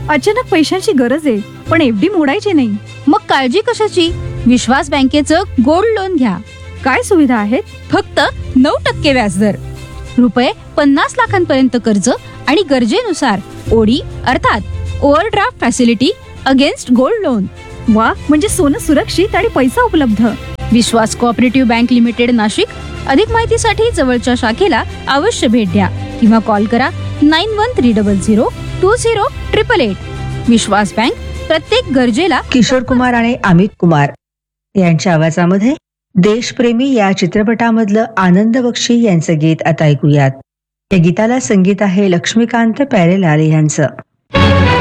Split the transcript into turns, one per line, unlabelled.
अचानक पैशांची गरज आहे, पण एफडी मोडायची नाही.
मग काळजी कशाची? विश्वास बँकेचं गोल्ड लोन घ्या.
काय सुविधा आहेत?
फक्त 9% व्याजदर, रुपये 50 लाखांपर्यंत कर्ज आणि गरजेनुसार ओडी अर्थात overdraft facility against gold loan.
वा, म्हणजे सोनं सुरक्षित आणि पैसा उपलब्ध.
विश्वास कोऑपरेटिव्ह बँक लिमिटेड, नाशिक. अधिक माहितीसाठी जवळच्या शाखेला अवश्य भेट द्या किंवा कॉल करा 9130020888. विश्वास बँक, प्रत्येक गरजेला.
किशोर कुमार आणि अमित कुमार यांच्या आवाजामध्ये देशप्रेमी या चित्रपटामधलं आनंद बक्षी यांचं गीत आता ऐकूयात. या गीताला संगीत आहे लक्ष्मीकांत प्यारेलाल यांचं.